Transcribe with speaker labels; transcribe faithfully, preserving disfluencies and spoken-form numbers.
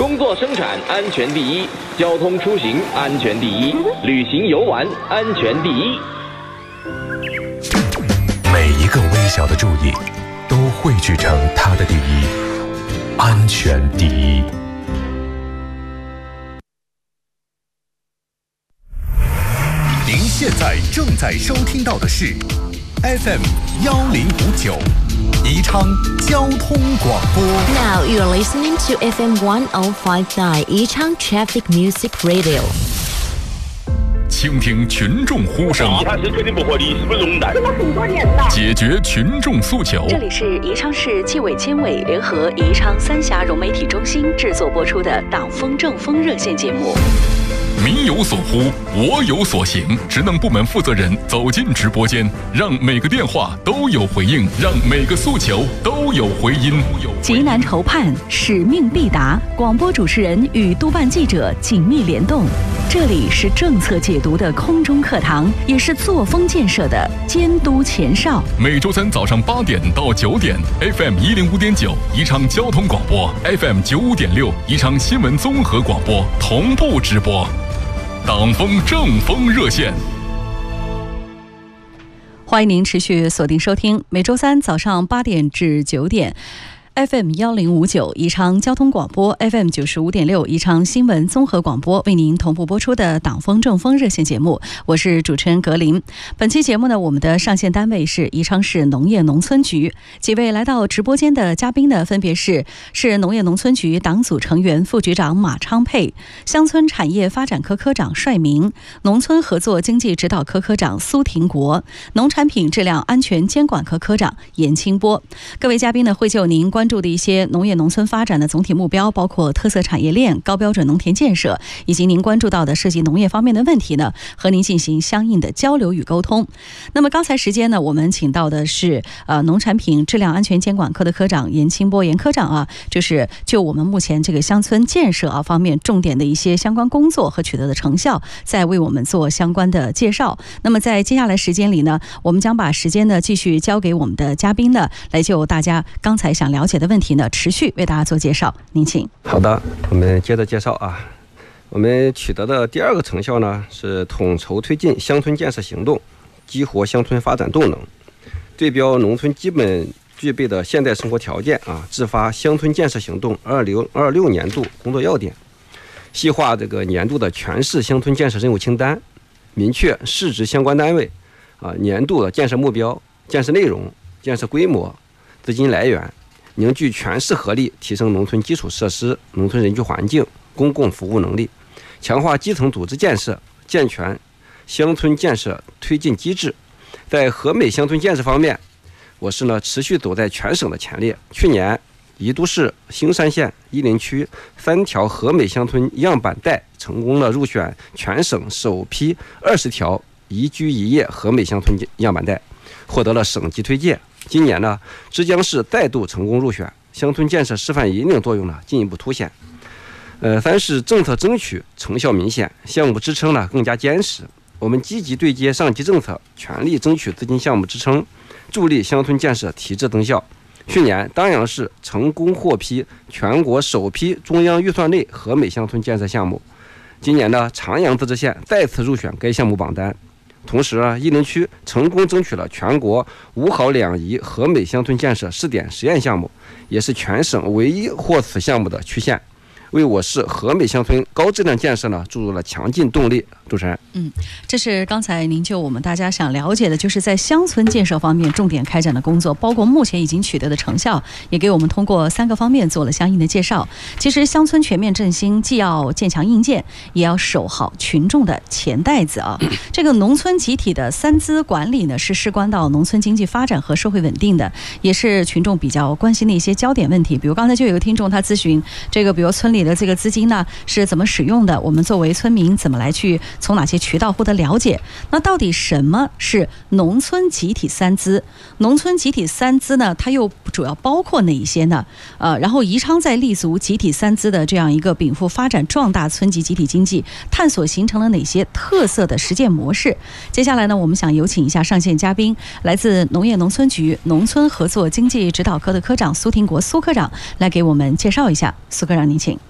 Speaker 1: 工作生产安全第一，交通出行安全第一，旅行游玩安全第一。
Speaker 2: 每一个微小的注意都汇聚成它的第一，安全第一。您现在正在收听到的是 F M 幺零五九宜昌交通广播。
Speaker 3: Now you're listening to F M one oh five point nine 宜昌 Traffic Music Radio。
Speaker 2: 倾听群众呼声，
Speaker 4: 他是确定不合理，是不是龙蛋？
Speaker 5: 这么很多年了。
Speaker 2: 解决群众诉求。
Speaker 6: 这里是宜昌市纪委监委联合宜昌三峡融媒体中心制作播出的党风政风热线节目。
Speaker 2: 民有所呼，我有所行。职能部门负责人走进直播间，让每个电话都有回应，让每个诉求都有回音。
Speaker 6: 急难愁盼，使命必达。广播主持人与督办记者紧密联动。这里是政策解读的空中课堂，也是作风建设的监督前哨。
Speaker 2: 每周三早上八点到九点 ，F M 一零五点九宜昌交通广播 ，F M 九五点六宜昌新闻综合广播同步直播。党风政风热线，
Speaker 6: 欢迎您持续锁定收听，每周三早上八点至九点。F M 幺零五九宜昌交通广播 ，F M 九十五点六宜昌新闻综合广播为您同步播出的党风政风热线节目，我是主持人格林。本期节目呢，我们的上线单位是宜昌市农业农村局。几位来到直播间的嘉宾呢，分别是市农业农村局党组成员、副局长马昌沛，乡村产业发展科科长帅明，农村合作经济指导科科长苏廷国，农产品质量安全监管科科长严清波。各位嘉宾呢，会就您关注的一些农业农村发展的总体目标，包括特色产业链、高标准农田建设，以及您关注到的涉及农业方面的问题呢，和您进行相应的交流与沟通。那么刚才时间呢，我们请到的是呃农产品质量安全监管科的科长严清波严科长啊，就是就我们目前这个乡村建设啊方面重点的一些相关工作和取得的成效，在为我们做相关的介绍。那么在接下来时间里呢，我们将把时间呢继续交给我们的嘉宾呢，来就大家刚才想了解的问题呢，持续为大家做介绍。您请。
Speaker 7: 好的，我们接着介绍啊。我们取得的第二个成效呢，是统筹推进乡村建设行动，激活乡村发展动能，对标农村基本具备的现代生活条件啊，制发乡村建设行动二零二六年度工作要点，细化这个年度的全市乡村建设任务清单，明确市直相关单位啊年度的建设目标、建设内容、建设规模、资金来源。凝聚全市合力，提升农村基础设施、农村人居环境、公共服务能力，强化基层组织建设，健全乡村建设推进机制。在和美乡村建设方面，我市呢持续走在全省的前列。去年，宜都市兴山县、伊林区三条和美乡村样板带成功的入选全省首批二十条宜居宜业和美乡村样板带，获得了省级推荐。今年呢，枝江市再度成功入选，乡村建设示范引领作用呢进一步凸显。呃，三是政策争取成效明显，项目支撑呢更加坚实。我们积极对接上级政策，全力争取资金项目支撑，助力乡村建设提质增效。去年，当阳市成功获批全国首批中央预算内和美乡村建设项目。今年呢，长阳自治县再次入选该项目榜单。同时啊，伊林区成功争取了全国五好两宜和美乡村建设试点实验项目，也是全省唯一获此项目的区县，为我市和美乡村高质量建设呢注入了强劲动力。主持人，
Speaker 6: 嗯，这是刚才您就我们大家想了解的，就是在乡村建设方面重点开展的工作，包括目前已经取得的成效，也给我们通过三个方面做了相应的介绍。其实乡村全面振兴，既要建强硬件，也要守好群众的钱袋子啊。这个农村集体的三资管理呢，是事关到农村经济发展和社会稳定的，也是群众比较关心的一些焦点问题。比如刚才就有个听众他咨询这个，比如村里的这个资金呢是怎么使用的，我们作为村民怎么来去从哪些渠道获得了解。那到底什么是农村集体三资？农村集体三资呢，它又主要包括哪一些呢？呃，然后宜昌在立足集体三资的这样一个禀赋发展壮大村级集体经济，探索形成了哪些特色的实践模式？接下来呢，我们想有请一下上线嘉宾，来自农业农村局农村合作经济指导科的科长苏廷国苏科长来给我们介绍一下。苏科长，您请。